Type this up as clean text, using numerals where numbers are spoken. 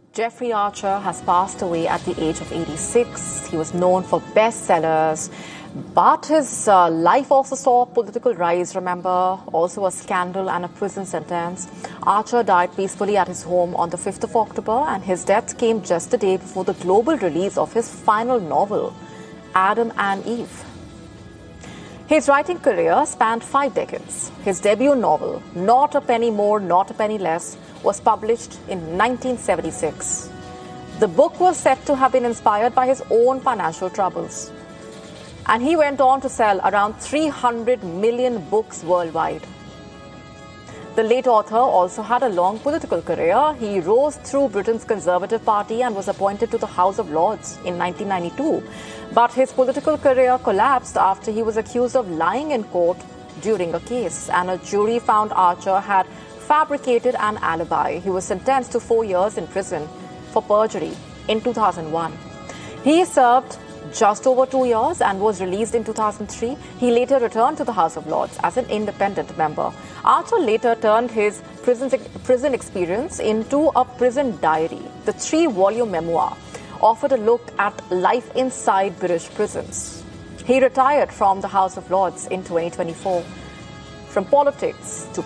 Jeffrey Archer has passed away at the age of 86. He was known for bestsellers, but his life also saw political rise, remember, also a scandal and a prison sentence. Archer died peacefully at his home on the 5th of October, and his death came just a day before the global release of his final novel, Adam and Eve. His writing career spanned 5 decades. His debut novel, Not a Penny More, Not a Penny Less, was published in 1976. The book was said to have been inspired by his own financial troubles. And he went on to sell around 300 million books worldwide. The late author also had a long political career. He rose through Britain's Conservative Party and was appointed to the House of Lords in 1992. But his political career collapsed after he was accused of lying in court during a case, and a jury found Archer had fabricated an alibi. He was sentenced to 4 years in prison for perjury in 2001. He served just over 2 years and was released in 2003. He later returned to the House of Lords as an independent member. Archer later turned his prison experience into a prison diary. The 3-volume memoir offered a look at life inside British prisons. He retired from the House of Lords in 2024. From politics to